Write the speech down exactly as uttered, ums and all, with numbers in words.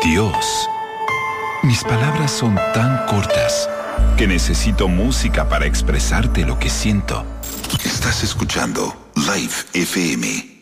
Dios, mis palabras son tan cortas que necesito música para expresarte lo que siento. Estás escuchando Live F M.